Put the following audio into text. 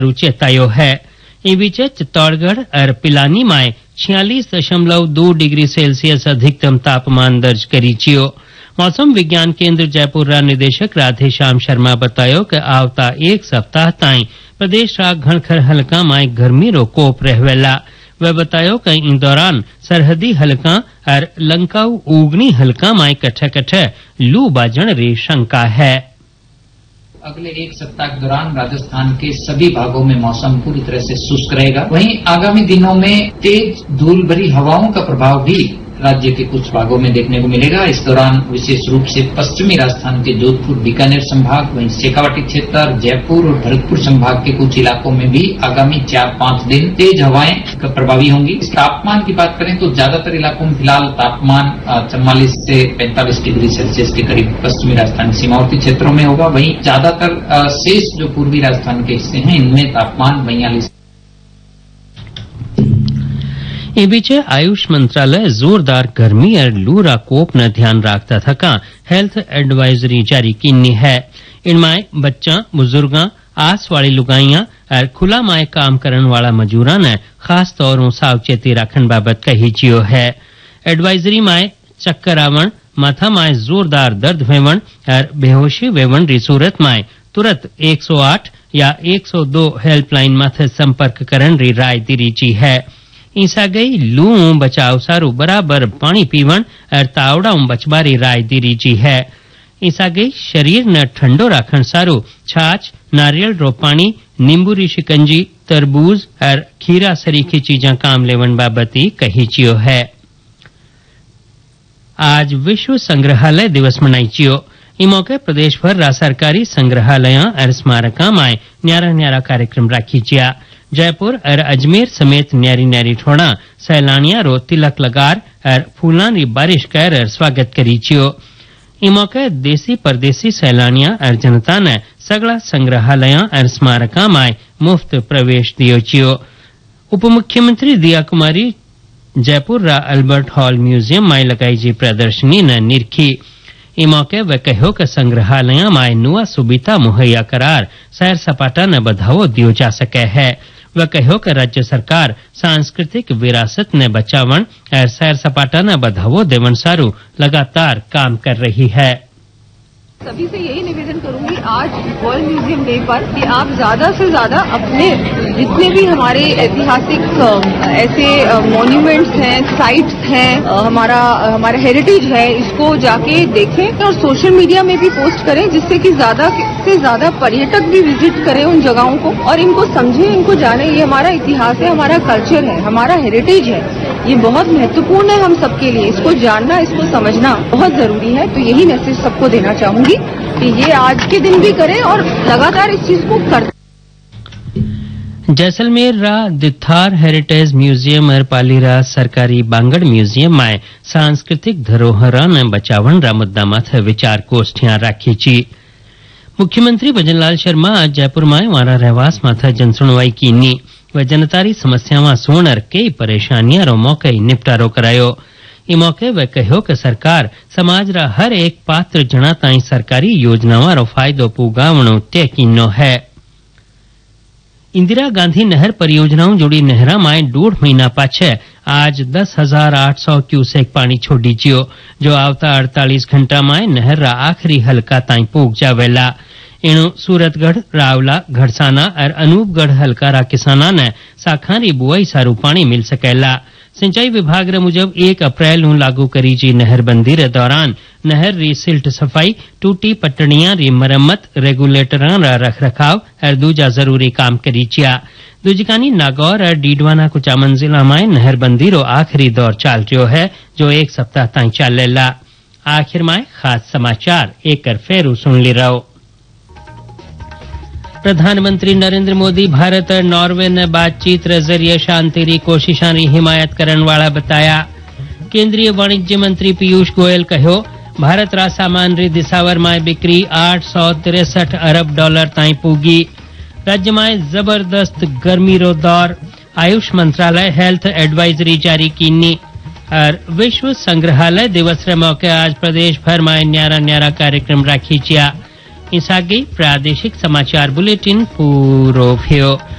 चेतायो है। इन बीच चित्तौड़गढ़ और पिलानी में 46.2 डिग्री सेल्सियस अधिकतम तापमान दर्ज करी चियो। मौसम विज्ञान केंद्र जयपुर रा निदेशक राधेश्याम शर्मा बतायो कि आवता एक सप्ताह ताईं प्रदेश रा घणखर हलका में गर्मी रो कोप रहवेला। वे बतायो कि इन दौरान सरहदी हलका और लंकाऊ उगनी हलका में कट्ठे कट्ठे लू बाजण री शंका है। अगले एक सप्ताह के दौरान राजस्थान के सभी भागों में मौसम पूरी तरह से शुष्क रहेगा। वहीं आगामी दिनों में तेज धूल भरी हवाओं का प्रभाव भी राज्य के कुछ भागों में देखने को मिलेगा। इस दौरान विशेष रूप से पश्चिमी राजस्थान के जोधपुर बीकानेर संभाग, वहीं शेखावाटी क्षेत्र, जयपुर और भरतपुर संभाग के कुछ इलाकों में भी आगामी 4-5 दिन तेज हवाएं प्रभावी होंगी। इस तापमान की बात करें तो ज्यादातर इलाकों में फिलहाल तापमान 44 से 45 डिग्री सेल्सियस के करीब पश्चिमी राजस्थान सीमावर्ती क्षेत्रों में होगा। वहीं ज्यादातर शेष जो पूर्वी राजस्थान के हिस्से हैं इनमें तापमान 42। इन बीच आयुष मंत्रालय जोरदार गर्मी और लू रा कोप न ध्यान रखता थका हेल्थ एडवाइजरी जारी की है। इनमें बच्चा, बुजुर्गा, आस वाली लुगाइयां और खुला माए काम करने वाला मजूरा ने खास तौर सावचेती रखने बाबत कही जियो है। एडवाइजरी में चक्कर आवण, माथा में जोरदार दर्द वेवण और बेहोशी वेवण री सूरत में तुरंत 108 या 102 हेल्पलाइन माथे संपर्क करने री राय दी जी है। ईसा गई लू बचाव सारू बराबर पानी पीवण और तावड़ा बचबारी राय दी जी है। ईसा गई शरीर न ठंडो राखण सारू छाछ, नारियल रो पानी, नींबू री शिकंजी, तरबूज और खीरा सरीखी चीजा काम लेवन बाबती कही चियो है। आज विश्व संग्रहालय दिवस मनाई चियो। इस मौके प्रदेश भर रा सरकारी संग्रहालय और स्मारका में न्यारा न्यारा कार्यक्रम राखी जिया। जयपुर और अजमेर समेत न्यारी न्यारी ठोड़ा सैलानिया रो तिलक लगार और फूलान री बारिश कर स्वागत करी चियो। इ मौके देसी परदेसी सैलानिया और जनता ने सगला संग्रहालय और स्मारका में मुफ्त प्रवेश दियो चियो। उप मुख्यमंत्री दिया कुमारी जयपुर रा अल्बर्ट हॉल म्यूजियम में लगाई जी प्रदर्शनी ने निरखी। इ मौके वे कहो कि संग्रहालय में नुआ सुविधा मुहैया करार सैर सपाटा ने बढ़ावो दियो जा सके है। वह कहो कि राज्य सरकार सांस्कृतिक विरासत ने बचावन और सैर सपाटा ने बढ़ावो देवन सारू लगातार काम कर रही है। सभी से यही निवेदन करूंगी आज वर्ल्ड म्यूजियम डे पर कि आप ज्यादा से ज्यादा अपने जितने भी हमारे ऐतिहासिक ऐसे मॉन्यूमेंट्स हैं, साइट्स हैं, हमारा हेरिटेज है, इसको जाके देखें और सोशल मीडिया में भी पोस्ट करें जिससे कि ज्यादा से ज्यादा पर्यटक भी विजिट करें उन जगहों को और इनको समझें, इनको जाने। ये हमारा इतिहास है, हमारा कल्चर है, हमारा हेरिटेज है, ये बहुत महत्वपूर्ण है हम सबके लिए। इसको जानना, इसको समझना बहुत जरूरी है। तो यही मैसेज सबको देना चाहूंगी कि ये आज के दिन भी करें और लगातार इस चीज को करते। जैसलमेर रा दिथार हेरिटेज म्यूजियम और पालीरा सरकारी बांगड़ म्यूजियम में सांस्कृतिक धरोहर ने बचावन रा मुद्दा माथे विचार गोष्ठियां राखी ची। मुख्यमंत्री भजनलाल शर्मा आज जयपुर में वारा रहवास माथे जनसुनवाई कीनी व जनतारी समस्यावां सुनर कई परेशानियां रो मौके निपटारो करायो। इ मौके वे कहो कि सरकार समाज रा हर एक पात्र जना ताई सरकारी योजनावां रो फायदो पुगावणो तय कीनो है। इंदिरा गांधी नहर परियोजनाओं जोड़ी नहरा में 1.5 महीना पाछे आज 10,800 क्यूसेक पानी छोड़ी जियो जो आवता 48 घंटा में नहर रा आखिरी हल्का ताई पूग जावेला। इनु सूरतगढ़, रावला, घड़साना और अनूपगढ़ हल्का रा किसाना ने साखारी बुआई सारू पानी मिल सकेला। सिंचाई विभाग रे मुजब 1 अप्रैल नु लागू करी जी नहरबंदी रे दौरान नहर री सिल्ट सफाई, टूटी पटड़ियां री मरम्मत, रेगुलेटरां रा रख रखाव और दूजा जरूरी काम करी चिया। दूजिकानी नागौर और डीडवाना कुचामन जिला में नहरबंदी रो आखिरी दौर चल रहो है जो एक सप्ताह ताई चलेला। आखिर में खास समाचार एक फेरू सुन ली रहो। प्रधानमंत्री नरेंद्र मोदी भारत और नॉर्वे ने बातचीत रे जरिए शांति री कोशिशां री हिमायत करने वाला बताया। केंद्रीय वाणिज्य मंत्री पीयूष गोयल कहो भारत रा सामान री दिसावर में बिक्री 863 अरब डॉलर ताई पूगी। राज्य में जबरदस्त गर्मी रो दौर, आयुष मंत्रालय हेल्थ एडवाइजरी जारी कीनी और विश्व संग्रहालय दिवस रे मौके आज प्रदेश भर में न्यारा न्यारा कार्यक्रम राखी चिया। इसागे प्रादेशिक समाचार बुलेटिन पूरो थियो।